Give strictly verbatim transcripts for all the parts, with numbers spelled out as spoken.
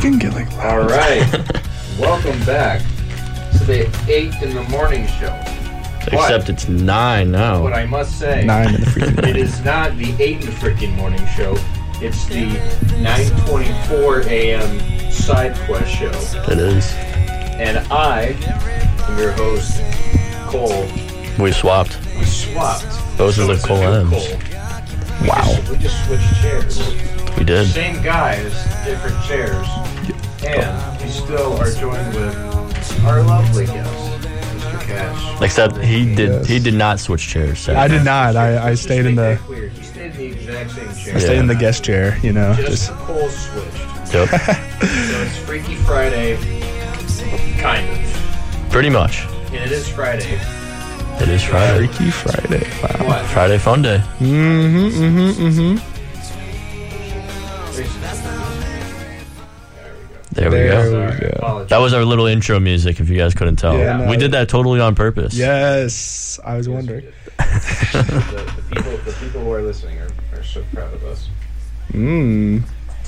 can get like All right. Welcome back to the eight in the morning show. Except but, it's nine now. But I must say, nine in the freaking it is not the eight in the freaking morning show. It's the nine twenty-four a.m. side quest show. It is. And I am your host, Cole. We swapped. We swapped. Those so are the it's a Cole new M's. Cole. We Wow. Just, we just switched chairs. We did. Same guys, different chairs. And we still are joined with our lovely guest, Mister Cash. Except he did. Yes. He did not switch chairs. So. I did not. I, I Just stayed make in that the clear. He stayed in the exact same chair. I stayed in the guest chair. You know, Just, just Cole switched. Yep. So it's Freaky Friday, kind of. Pretty much. And it is Friday. It is Friday. Freaky Friday. Wow. What? Friday fun day. Mm-hmm. Mm-hmm. Mm-hmm. There we There go. we Sorry, go. apologies. That was our little intro music, if you guys couldn't tell. Yeah, no. We did that totally on purpose. Yes, I was Yes, we wondering. did. the, the people, the people who are listening are, are so proud of us. Mm.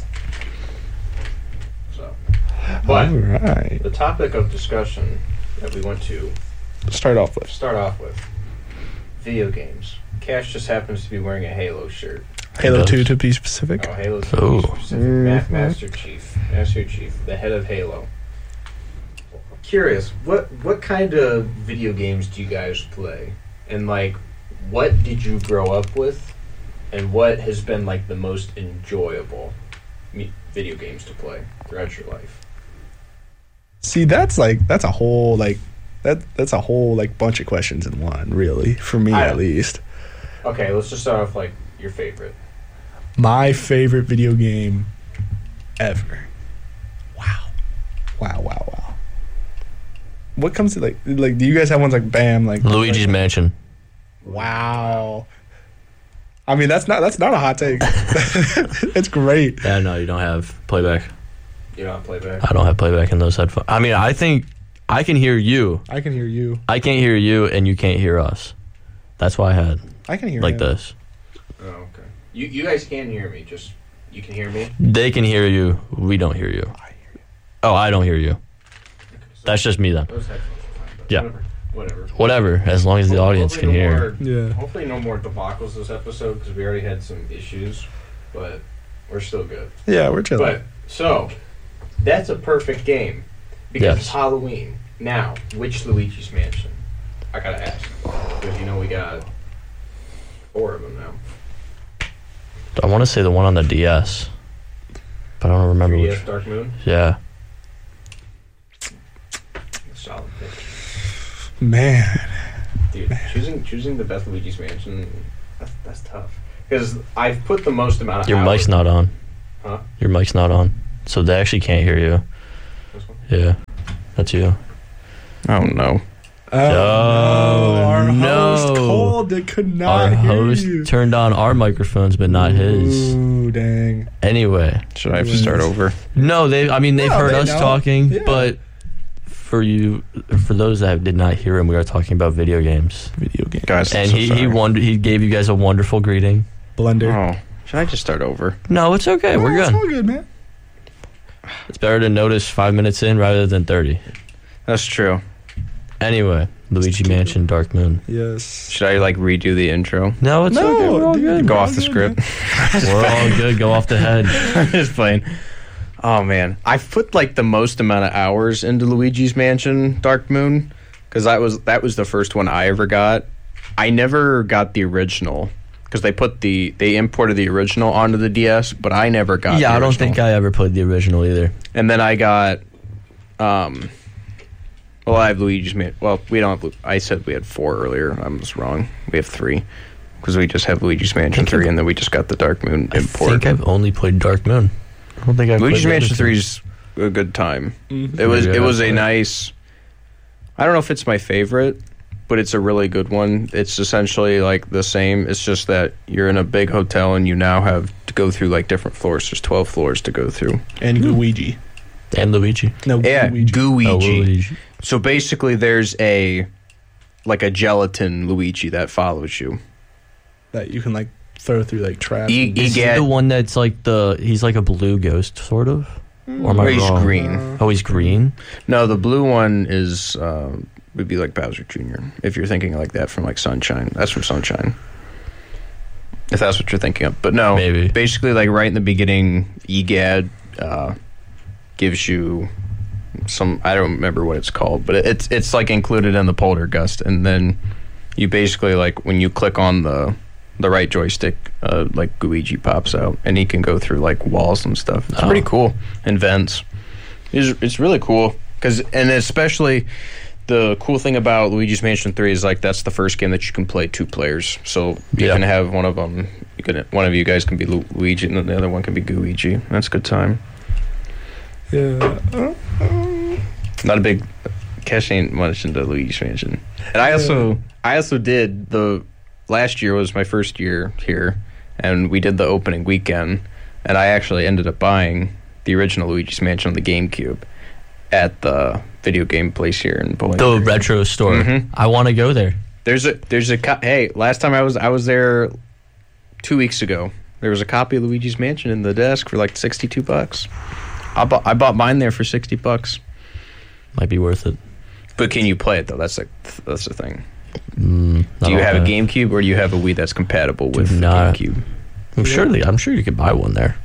So, but All right. the topic of discussion that we want to Start off with start off with: video games. Cash just happens to be wearing a Halo shirt. Halo does. two to be specific. Oh, Halo Oh. specific. Ma- Mhm. Master Chief, Master Chief, the head of Halo. Curious, what what kind of video games do you guys play, and like, what did you grow up with, and what has been like the most enjoyable me- video games to play throughout your life? See, that's like that's a whole like that that's a whole like bunch of questions in one, really, for me I at don't- least. Okay, let's just start off like your favorite. My favorite video game ever. Wow. Wow, wow, wow. What comes to like like do you guys have ones like bam like Luigi's like, Mansion. Wow. I mean that's not that's not a hot take. It's great. Yeah, no, you don't have playback. You don't have playback. I don't have playback in those headphones. I mean, I think I can hear you. I can hear you. I can't hear you, and you can't hear us. That's why I had I can hear like him. this. Oh, okay. You you guys can hear me. Just you can hear me. They can hear you. We don't hear you. I hear you. Oh, I don't hear you. Okay, so That's just me then. those headphones are fine. But Yeah. Whatever. Whatever. Whatever, as long as the Ho- audience can hopefully no hear. more- Yeah. Hopefully no more debacles this episode because we already had some issues, but we're still good. Yeah, we're chilling. But so that's a perfect game because Yes. it's Halloween. Now, which Luigi's Mansion? I gotta ask because you know we got four of them now. I want to say the one on the D S, but I don't remember three D which. S Dark Moon. Yeah. Solid pick. Man. Dude, choosing choosing the best Luigi's Mansion, that's, that's tough. Because I've put the most amount of Your hours. mic's not on. Huh? Your mic's not on. So they actually can't hear you. This one? Yeah. That's you. Oh no. Oh, Oh, our no. host Cole did, could not Our hear host you. turned on our microphones, but not his. Ooh, dang. Anyway. Should I have to start over? No, they. I mean, they've No, heard they us know. talking, Yeah. but for you, for those that did not hear him, we are talking about video games. Video game. Guys, I'm And so he sorry. he wondered, he gave you guys a wonderful greeting. Blender. Oh, should I just start over? No, it's okay. No, We're it's good. all good, man. It's better to notice five minutes in rather than thirty. That's true. Anyway, Luigi Mansion, Dark Moon. Yes. Should I like redo the intro? No, it's No, okay. We're all dude, good. Go all off the good, script. We're all good. Go off the head. I'm just playing. Oh man, I've put like the most amount of hours into Luigi's Mansion Dark Moon because that was that was the first one I ever got. I never got the original because they put the they imported the original onto the D S, but I never got. Yeah, the I don't original. think I ever played the original either. And then I got, um, well, I have Luigi's Man. Well, we don't have. I said we had four earlier. I was wrong. We have three because we just have Luigi's Mansion three, and then we just got the Dark Moon I import. think I've only played Dark Moon. I don't think I've Luigi's played the Mansion other three two. is a good time. Mhm. It was. Yeah, It was a yeah. nice. I don't know if it's my favorite, but it's a really good one. It's essentially like the same. It's just that you're in a big hotel and you now have to go through like different floors. There's twelve floors to go through. And Luigi. And Luigi. No, Yeah, Luigi. Gooigi. Oh, Luigi. So basically, there's a like a gelatin Luigi that follows you. That you can like throw through like traps. E- and- e- Is he get- the one that's like the he's like a blue ghost sort of? Or am I Or he's wrong? green. Oh, he's green? No, the blue one is uh, would be like Bowser Junior If you're thinking like that from like Sunshine, that's from Sunshine. If that's what you're thinking of, but no, Maybe. Basically, like right in the beginning, E G A D uh, gives you some. I don't remember what it's called, but it, it's it's like included in the Poltergust, and then you basically like when you click on the the right joystick, uh, like Luigi pops out, and he can go through like walls and stuff. It's Oh. pretty cool, and vents. It's, it's really cool because, and especially the cool thing about Luigi's Mansion three is like that's the first game that you can play two players. So you Yeah. can have one of them. You can one of you guys can be Lu- Luigi, and the other one can be Gooigi. That's a good time. Yeah. Uh, Not a big Cash ain't much into Luigi's Mansion. And I also I also did the last year was my first year here, and we did the opening weekend, and I actually ended up buying the original Luigi's Mansion on the GameCube at the video game place here in Bowling The Green. retro store. Mhm. I want to go there. There's a there's a co- hey, last time I was I was there two weeks ago. There was a copy of Luigi's Mansion in the desk for like sixty-two bucks. I bought I bought mine there for sixty bucks. Might be worth it. But can you play it though? That's like that's the thing. Mm, Do you have a game? GameCube or do you have a Wii that's compatible with Do the not. GameCube? I'm surely. I'm sure you could buy one there.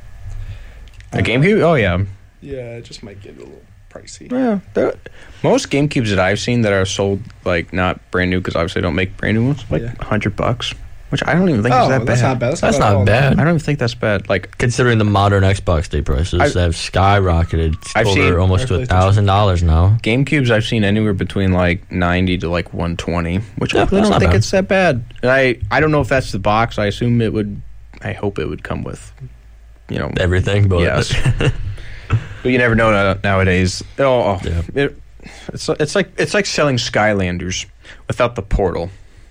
A GameCube? Oh yeah. yeah, it just might get a little pricey. Yeah. there- Most GameCubes that I've seen that are sold like not brand new because obviously they don't make brand new ones like Yeah. a hundred bucks, which I don't even think Oh, is that that's bad. not bad. That's, That's not, not bad. at all. bad. I don't even think that's bad. Like Considering the modern Xbox Day prices, I- they have skyrocketed I've over seen- almost to Or a PlayStation. thousand dollars now. GameCubes, I've seen anywhere between like ninety to like one twenty, which Yeah, I really that's don't not think bad. it's that bad. And I I don't know if that's the box. I assume it would. I hope it would come with, you know, Everything, but Yes. but you never know now- nowadays. Oh, oh, Yeah. it, it's it's like it's like selling Skylanders without the portal.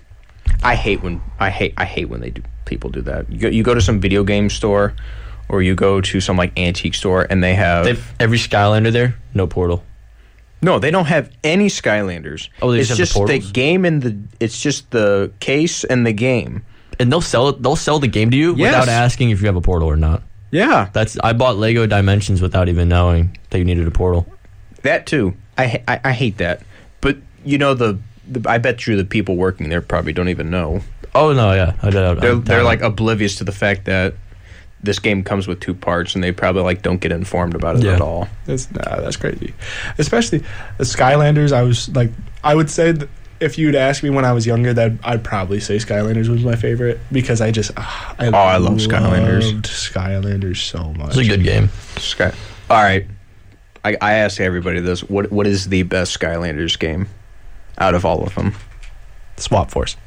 I hate when I hate I hate when they do people do that. You go, you go to some video game store, or you go to some like antique store, and they have They've, every Skylander there, no portal. no, they don't have any Skylanders. Oh, they it's just have the just the, portals? game and the it's just the case and the game. And they'll sell it. They'll sell the game to you Yes. without asking if you have a portal or not. Yeah, That's I bought Lego Dimensions without even knowing that you needed a portal. that too. I ha- I, I hate that. But you know the, the I bet you the people working there probably don't even know. Oh no, yeah, I did. I, They're I- they're like oblivious to the fact that this game comes with two parts, and they probably like don't get informed about it Yeah. at all. That's nah, that's crazy. Especially the Skylanders. I was like, I would say that if you'd ask me when I was younger, that I'd probably say Skylanders was my favorite because I just ah, I Oh, I love Skylanders. loved Skylanders so much. it's a good game. Sky. All right, I I ask everybody this: what what is the best Skylanders game out of all of them? Swap Force.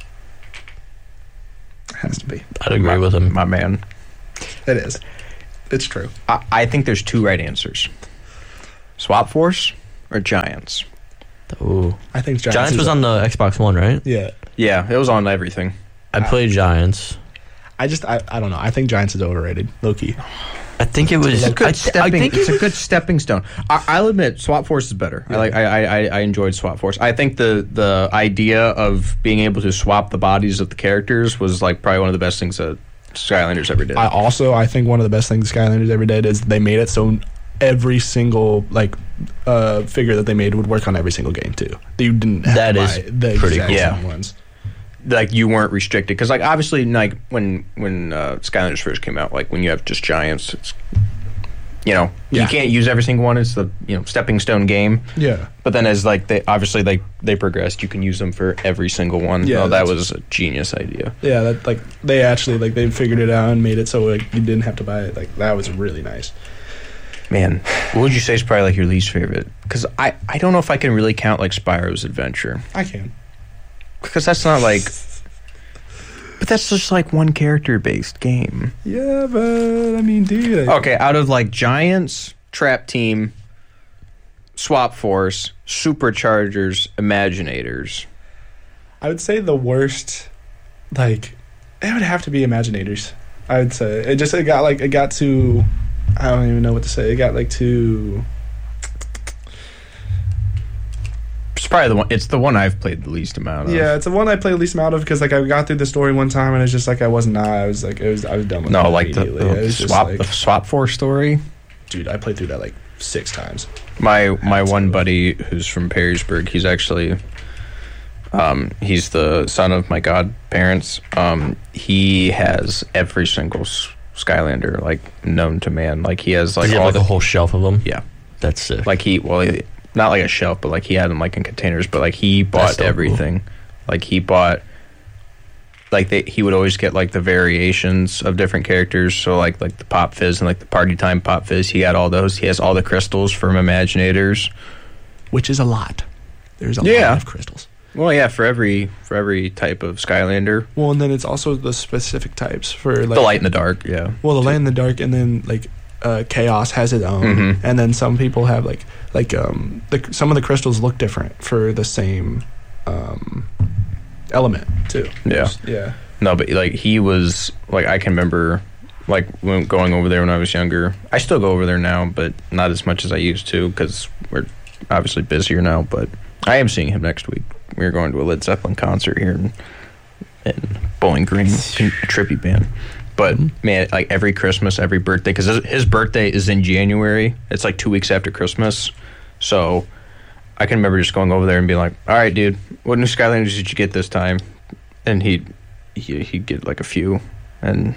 It has to be. I'd agree my, with him. my man. It is. It's true. I, I think there's two right answers: Swap Force or Giants. Ooh. I think Giants, Giants is was on the Xbox One, right? Yeah. Yeah, it was on everything. I played Giants. I just I, I don't know. I think Giants is overrated. Low key. I think it was. It's a good I, stepping. I think it's it a good stepping stone. I, I'll admit, Swap Force is better. I like. I, I I enjoyed Swap Force. I think the the idea of being able to swap the bodies of the characters was like probably one of the best things that Skylanders ever did. I also I think one of the best things Skylanders ever did is they made it so every single like uh, figure that they made would work on every single game too. You didn't have That to is buy the pretty exact cool. same Yeah. ones. Like you weren't restricted because like obviously like when when uh, Skylanders first came out, like when you have just Giants, it's you know Yeah. you can't use every single one. It's the you know stepping stone game. Yeah. But then as like they obviously like they progressed, you can use them for every single one. Yeah, Oh, that that's- was a genius idea. Yeah, that like they actually like they figured it out and made it so like you didn't have to buy it. Like that was really nice. Man, what would you say is probably like your least favorite? Because I, I don't know if I can really count like Spyro's Adventure. I can. Because that's not like. But that's just like one character based game. Yeah, but I mean, dude. I, Okay, out of like Giants, Trap Team, Swap Force, Superchargers, Imaginators. I would say the worst, like, it would have to be Imaginators. I would say it just it got like it got too. I don't even know what to say. It got like too. It's probably the one. It's the one I've played the least amount of. Yeah, it's the one I played the least amount of because like I got through the story one time and it's just like I wasn't. Nah, I was like it was I was done with it No, like the, immediately. It the was just swap like, the Swap Force story. dude, I played through that like six times. My my one buddy who's from Perrysburg, he's actually um he's the son of my godparents. Um he has every single S- Skylander like known to man. Like he has like Does he have all like the a whole shelf of them? yeah. That's sick. Like he well he, not like a shelf, but like he had them like in containers, but like he bought still everything. Like he bought like they, he would always get like the variations of different characters. So like like the Pop Fizz and like the Party Time Pop Fizz, he had all those. He has all the crystals from Imaginators. Which is a lot. There's a Yeah. lot of crystals. Well, yeah, for every for every type of Skylander, Well, and then it's also the specific types for like the light and the dark. Yeah, well, the light in the dark, and then like uh, chaos has its own, Mhm. and then some people have like like um the, some of the crystals look different for the same um element too. yeah. Yeah. No, but like he was like I can remember like when going over there when I was younger. I still go over there now, but not as much as I used to because we're obviously busier now. But I am seeing him next week. We're going to a Led Zeppelin concert here in, in Bowling Green, a trippy band. But man, like every Christmas, every birthday, because his, his birthday is in January. It's like two weeks after Christmas, so I can remember just going over there and being like, "All right, dude, what new Skylanders did you get this time?" And he he he'd get like a few, and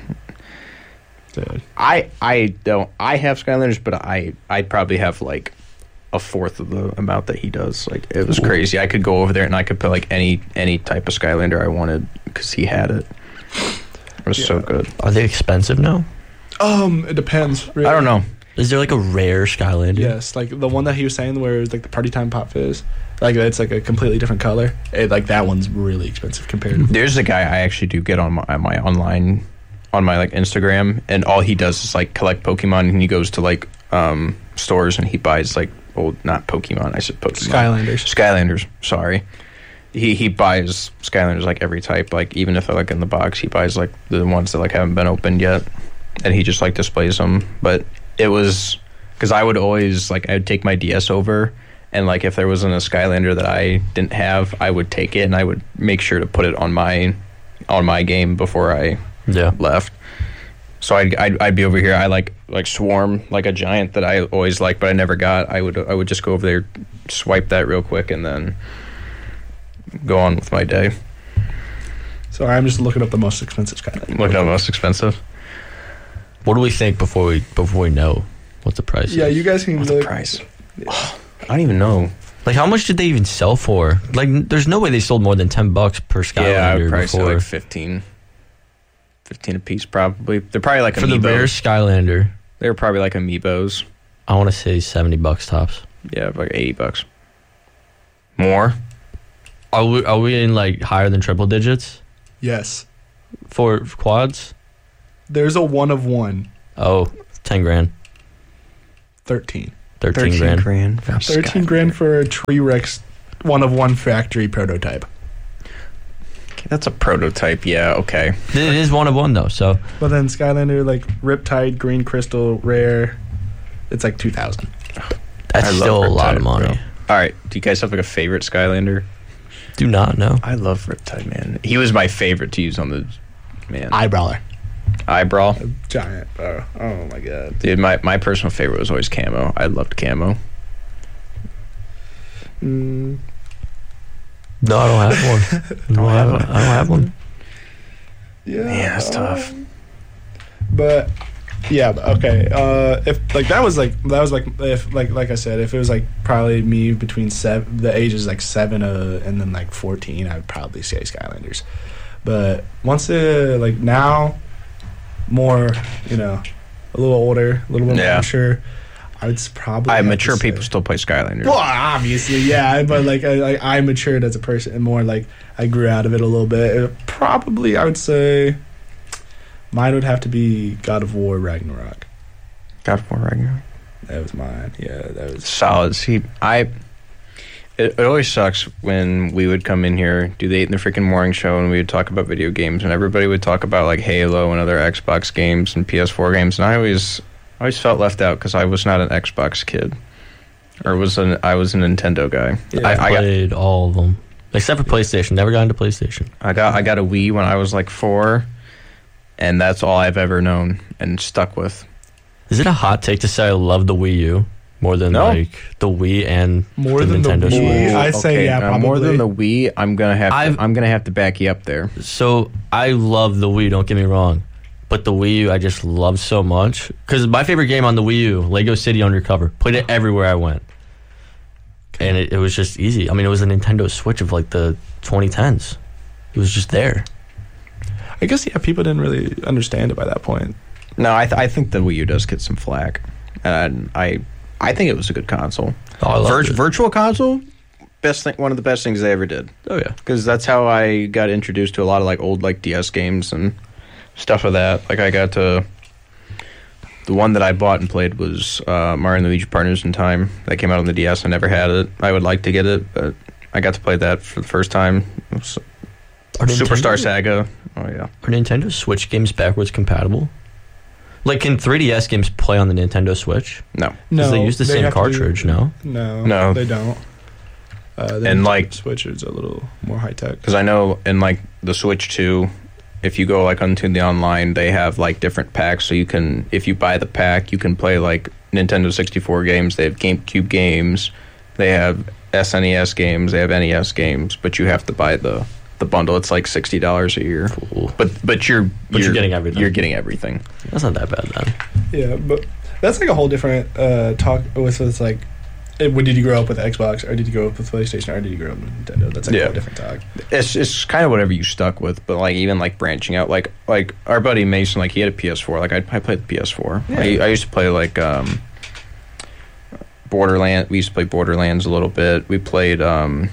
Dude. I I don't I have Skylanders, but I I probably have like a fourth of the amount that he does. Like it was crazy. I could go over there and I could put like any any type of Skylander I wanted because he had it. It was so Yeah. good. Are they expensive now? Um, it depends. Really. I don't know. Is there like a rare Skylander? Yes, like the one that he was saying where it was like the Party Time Pop Fizz, like it's like a completely different color. It, like that one's really expensive comparatively. There's a guy I actually do get on my my online on my like Instagram, and all he does is like collect Pokemon, and he goes to like um stores and he buys like old not Pokemon, I said Pokemon. Skylanders. Skylanders, sorry. He he buys Skylanders like every type, like even if they're like in the box, he buys like the ones that like haven't been opened yet, and he just like displays them. But it was because I would always like I would take my D S over, and like if there wasn't a Skylander that I didn't have, I would take it and I would make sure to put it on my on my game before I Yeah. left. So I'd, I'd I'd be over here. I like like Swarm, like a giant that I always liked, but I never got. I would I would just go over there, swipe that real quick, and then go on with my day. So I'm just looking up the most expensive Skylander. Looking at most expensive. What do we think before we before we know what the price Yeah, is? you guys can What's the look. price? I don't even know. Like, how much did they even sell for? Like, n- there's no way they sold more than ten bucks per Skylander Yeah, I would probably say before. like fifteen. Fifteen a piece, probably. They're probably like For the rare amiibos. Skylander, They're probably like amiibos. I want to say seventy bucks tops. Yeah, like eighty bucks. More. Are we are we in like higher than triple digits Yes, for quads? there's a one of one. Oh, ten grand, thirteen. thirteen, grand. grand. for a Thirteen Skylander. grand for a Tree Rex one of one factory prototype. Okay, that's a prototype. Yeah. Okay. It is one of one though, so But then Skylander like Riptide, Green Crystal, Rare, it's like two thousand. that's I love still a lot Riptide, of money. bro. All right. Do you guys have like a favorite Skylander? Do not know. I love Riptide, man. He was my favorite to use on the man. Eyebrower. Eyebrow. Giant. Oh, oh my god. Dude, my, my personal favorite was always Camo. I loved Camo. Mm, No, I don't have one. I don't have, I don't have one. yeah. Man, that's tough. um, But yeah, but okay. Uh, if like that was like that was like if like like I said, if it was like probably me between seven, the ages like seven uh, and then like fourteen, I would probably say Skylanders. But once uh, like now, more you know, a little older, a little bit more Yeah. mature, I would s- probably. I have to mature say- people still play Skylanders. Well, obviously, yeah, but like I, I, I matured as a person, and more like I grew out of it a little bit. Uh, probably, I would say, mine would have to be God of War Ragnarok. God of War Ragnarok. That was mine. Yeah, that was. Solid. See, I. It, it always sucks when we would come in here, do the eight in the freaking morning show, and we would talk about video games, and everybody would talk about like Halo and other Xbox games and P S four games, and I always, I always felt left out because I was not an Xbox kid, or was an I was a Nintendo guy. Yeah, I, I, I got played all of them except for PlayStation. Never got into PlayStation. I got I got a Wii when I was like four, and that's all I've ever known and stuck with. Is it a hot take to say I love the Wii U? more than No. like the Wii and More the than the Nintendo Wii? Switch. I say yeah, uh, more than the probably. Wii. I'm gonna have. I've- To, I'm gonna have to back you up there. So I love the Wii. Don't get me wrong, but the Wii U I just love so much because my favorite game on the Wii U, Lego City Undercover, played it everywhere I went, and it, it was just easy. I mean, it was a Nintendo Switch of like the twenty tens. It was just there. I guess yeah, people didn't really understand it by that point. No, I, th- I think the Wii U does get some flack, and I I think it was a good console. Oh, I loved Virt- it. Virtual console, best thing, one of the best things they ever did. Oh yeah. Because that's how I got introduced to a lot of like old like D S games and stuff of that. Like I got to the one that I bought and played was uh, Mario and Luigi Partners in Time. That came out on the D S. I never had it. I would like to get it, but I got to play that for the first time. It was Are Superstar Nintendo- Saga. Oh yeah. Are Nintendo Switch games backwards compatible? Like, can three D S games play on the Nintendo Switch? No. No, they use the same have to cartridge, do- no? No, No. they don't. Uh, the And, Nintendo like- Switch is a little more high tech. Because I know in like the Switch two, if you go like onto the online, they have like different packs. So you can, if you buy the pack, you can play like Nintendo sixty-four games. They have GameCube games. They have S N E S games. They have N E S games. But you have to buy the the bundle. It's like sixty dollars a year. Cool. But but you're But you're getting everything. You're getting everything. That's not that bad then. Yeah, but that's like a whole different uh, talk with, with like, eh, what, did you grow up with Xbox or did you grow up with PlayStation or did you grow up with Nintendo? That's like Yeah. a whole different talk. It's it's kind of whatever you stuck with. But like even like branching out, like like our buddy Mason, like he had a P S four. Like I I played the P S four. Yeah. I, I used to play like um, Borderlands. We used to play Borderlands a little bit. We played um,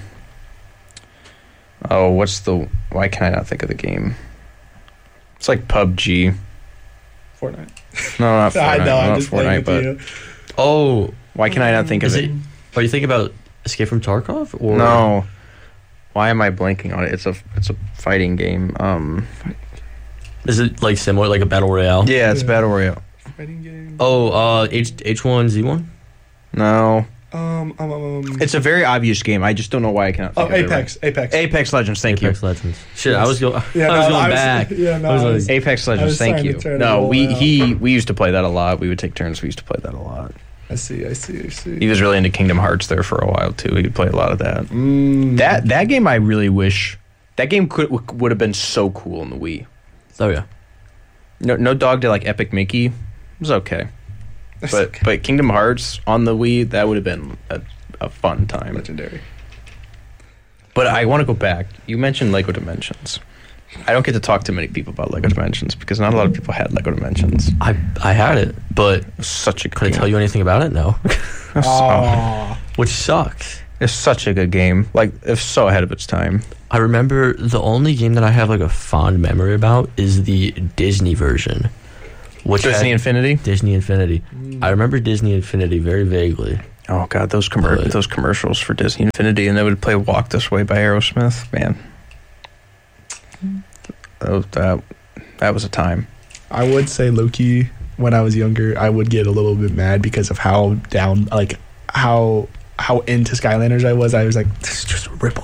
oh what's the why can I not think of the game? It's like P U B G. Fortnite. No, not Fortnite. I know, I'm not just playing Fortnite. with But you. Oh, why can I not think is of it? it? Are you thinking about Escape from Tarkov? Or No. Why am I blanking on it? It's a it's a fighting game. Um, is it like similar, like a battle royale? yeah, it's Yeah. Battle Royale. Fighting game. Oh, uh, H H one Z one. No, Um, um, um, um. it's a very obvious game. I just don't know why I cannot. Oh, Think of it right. Apex. Apex. Apex Legends. Thank Apex Legends. Shit, I was going. Yeah, I was no, going I was- back. yeah, no, I was I like, was- you. Apex I Legends. was Thank trying to you. turn it No, all we out. he we used to play that a lot. We would take turns. We used to play that a lot. I see, I see, I see. He was really into Kingdom Hearts there for a while too. He'd play a lot of that. Mm. That that game I really wish that game could would have been so cool in the Wii. oh yeah. No no dog to like Epic Mickey. It was okay. That's But okay. but Kingdom Hearts on the Wii, that would have been a, a fun time. Legendary. But I want to go back. You mentioned Lego Dimensions. I don't get to talk to many people about Lego Dimensions because not a lot of people had Lego Dimensions. I I had it, but It was such a good could I game. tell you anything about it? No. It's, so- Oh. Which sucks. it's such a good game. Like it's so ahead of its time. I remember the only game that I have like a fond memory about is the Disney version. Which Disney had- Infinity. Disney Infinity. I remember Disney Infinity very vaguely. Oh god, those commer- But- those commercials for Disney Infinity, and they would play "Walk This Way" by Aerosmith. Man, that was, that, that was a time. I would say low-key, when I was younger, I would get a little bit mad because of how down, like, how how into Skylanders I was. I was like, this is just a rip